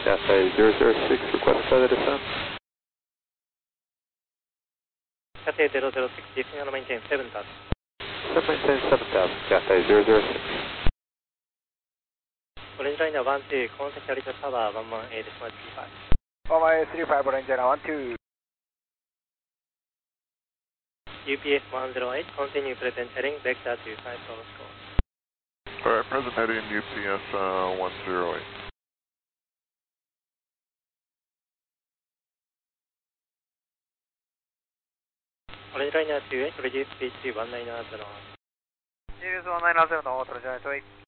Cathay 006, request further descent. Cathay 006, descend and maintain 7,000. maintain 7,000, Cathay 006. Orange Liner 12, contact Alita Tower 11A.35. 11A35, Orange Liner 12. UPS 108, continue present heading, vector to 5 Solar Score. Alright, present heading UPS 108. Orange Liner 28, reduce speed to 1900. Reduce 1900 on Orange Liner 28.